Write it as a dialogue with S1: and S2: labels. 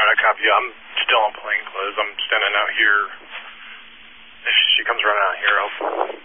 S1: copy. I'm still in plain clothes. I'm standing out here. If she comes running out here, I'll